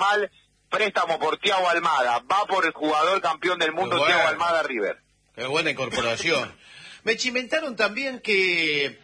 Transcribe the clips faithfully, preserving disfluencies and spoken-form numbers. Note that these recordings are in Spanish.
mal, préstamo por Thiago Almada, va por el jugador campeón del mundo, bueno, Thiago Almada River. Qué buena incorporación. Me chimentaron también que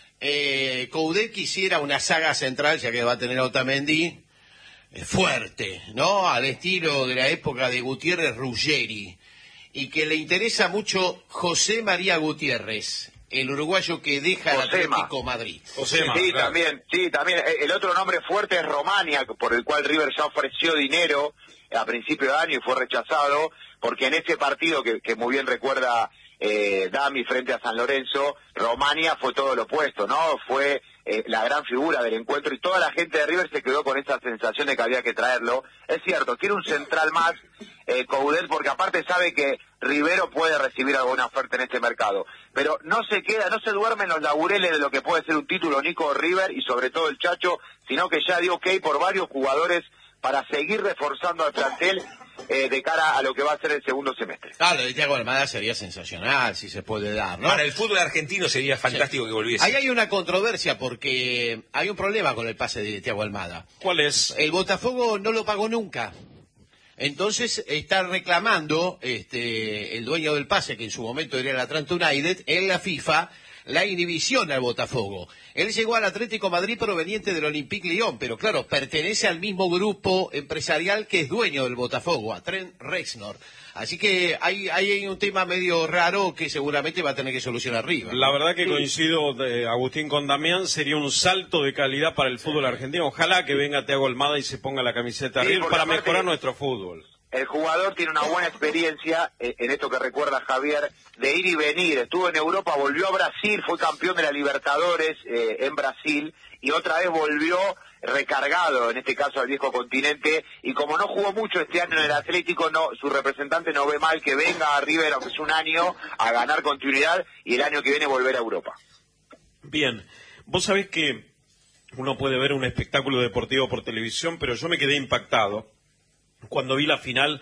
eh, Coudet quisiera una saga central, ya que va a tener a Otamendi, eh, fuerte, ¿no? Al estilo de la época de Gutiérrez Ruggeri, y que le interesa mucho José María Gutiérrez, el uruguayo que deja el Atlético Madrid. Josema, sí, claro. también, sí, también. El otro nombre fuerte es Romania, por el cual River ya ofreció dinero a principio de año y fue rechazado, porque en ese partido que, que muy bien recuerda eh, Dami frente a San Lorenzo, Romania fue todo lo opuesto, ¿no? Fue eh, la gran figura del encuentro y toda la gente de River se quedó con esa sensación de que había que traerlo. Es cierto, quiere un central más, eh, Coudet, porque aparte sabe que Rivero puede recibir alguna oferta en este mercado, pero no se queda, no se duerme en los laureles de lo que puede ser un título Nico River y sobre todo el Chacho, sino que ya dio ok por varios jugadores para seguir reforzando al plantel eh, de cara a lo que va a ser el segundo semestre. Claro, de Thiago Almada sería sensacional, si se puede dar, ¿no? Para el fútbol argentino sería fantástico, sí, que volviese. Ahí hay una controversia porque hay un problema con el pase de Thiago Almada. ¿Cuál es? El Botafogo no lo pagó nunca. Entonces está reclamando este el dueño del pase, que en su momento era el Atlanta United, en la FIFA, la inhibición al Botafogo. Él llegó al Atlético Madrid proveniente del Olympique Lyon, pero claro, pertenece al mismo grupo empresarial que es dueño del Botafogo, a Trent Reznor. Así que hay, hay un tema medio raro que seguramente va a tener que solucionar River. La verdad que coincido, de Agustín, con Damián, sería un salto de calidad para el fútbol argentino. Ojalá que venga Thiago Almada y se ponga la camiseta sí, River para aparte, mejorar nuestro fútbol. El jugador tiene una buena experiencia eh, en esto que recuerda Javier, de ir y venir. Estuvo en Europa, volvió a Brasil, fue campeón de la Libertadores eh, en Brasil y otra vez volvió recargado, en este caso al viejo continente, y como no jugó mucho este año en el Atlético, no, su representante no ve mal que venga a River, aunque es un año, a ganar continuidad y el año que viene volver a Europa. Bien, vos sabés que uno puede ver un espectáculo deportivo por televisión, pero yo me quedé impactado cuando vi la final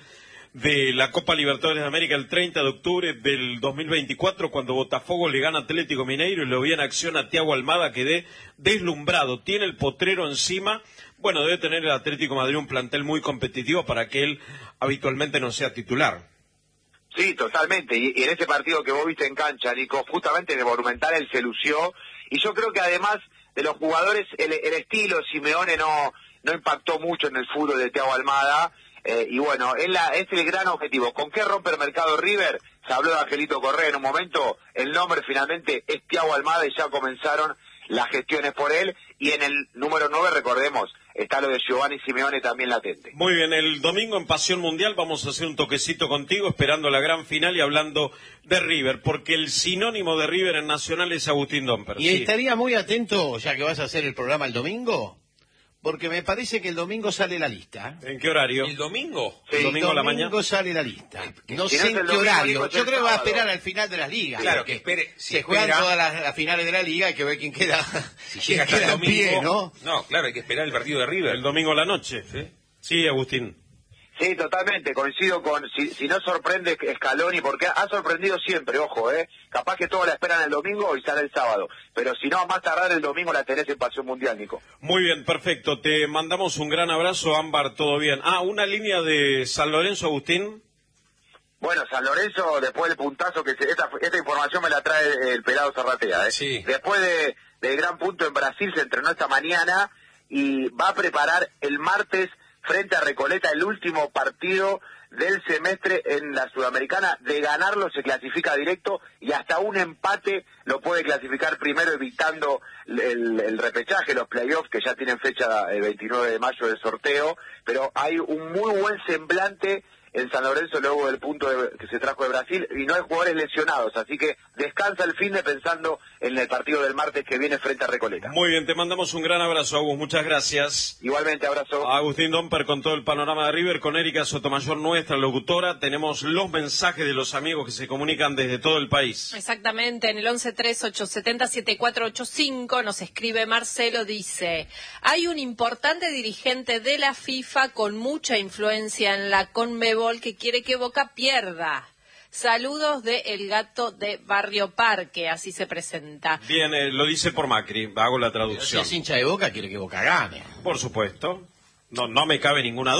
de la Copa Libertadores de América el treinta de octubre del dos mil veinticuatro, cuando Botafogo le gana a Atlético Mineiro y lo vi en acción a Thiago Almada, quedé deslumbrado. Tiene el potrero encima. Bueno, debe tener el Atlético de Madrid un plantel muy competitivo para que él habitualmente no sea titular. Sí, totalmente. Y, y en ese partido que vos viste en cancha, Nico, justamente en el Monumental él se lució. Y yo creo que además de los jugadores, el, el estilo Simeone no, no impactó mucho en el fútbol de Thiago Almada. Eh, y bueno, es, la, es el gran objetivo. ¿Con qué rompe el mercado River? Se habló de Angelito Correa en un momento, el nombre finalmente es Thiago Almada y ya comenzaron las gestiones por él. Y en el número nueve, recordemos, está lo de Giovanni Simeone también latente. Muy bien, el domingo en Pasión Mundial vamos a hacer un toquecito contigo, esperando la gran final y hablando de River, porque el sinónimo de River en Nacional es Agustín Domper. Y sí. estaría muy atento, ya que vas a hacer el programa el domingo, porque me parece que el domingo sale la lista. ¿En qué horario? ¿El domingo? Sí, el domingo a la mañana. El domingo sale la lista. No si sé no en es qué el horario. domingo, Yo creo que va a sábado. esperar al final de las ligas. Claro, que espere. Si se juegan espera, todas las, las finales de la liga, hay que ver quién queda. Si llega hasta queda el en domingo. pie, ¿no? No, claro, hay que esperar el partido de River. El domingo a la noche. Sí, sí, Agustín. Sí, totalmente, coincido con, si, si no sorprende Scaloni, porque ha sorprendido siempre, ojo, eh, capaz que todos la esperan el domingo y sale el sábado, pero si no, más tardar el domingo la tenés en Pasión Mundial, Nico. Muy bien, perfecto, te mandamos un gran abrazo, Ámbar, todo bien. Ah, una línea de San Lorenzo, Agustín. Bueno, San Lorenzo, después del puntazo, que se, esta, esta información me la trae el pelado Zarratea, eh. Sí. Después de, del gran punto en Brasil, se entrenó esta mañana y va a preparar el martes frente a Recoleta el último partido del semestre en la Sudamericana. De ganarlo se clasifica directo y hasta un empate lo puede clasificar primero, evitando el, el repechaje, los playoffs que ya tienen fecha el veintinueve de mayo del sorteo, pero hay un muy buen semblante en San Lorenzo luego del punto de, que se trajo de Brasil, y no hay jugadores lesionados, así que descansa el fin de pensando en el partido del martes que viene frente a Recoleta. Muy bien, te mandamos un gran abrazo, Agus, muchas gracias. Igualmente, abrazo. Agustín Domper con todo el panorama de River, con Erika Sotomayor, nuestra locutora. Tenemos los mensajes de los amigos que se comunican desde todo el país. Exactamente, en el once tres ocho siete cero siete cuatro ocho cinco nos escribe Marcelo, dice: hay un importante dirigente de la FIFA con mucha influencia en la Conmebol que quiere que Boca pierda. Saludos de El Gato de Barrio Parque, así se presenta. Bien, eh, lo dice por Macri, hago la traducción. Si es hincha de Boca, quiere que Boca gane. Por supuesto, no, no me cabe ninguna duda.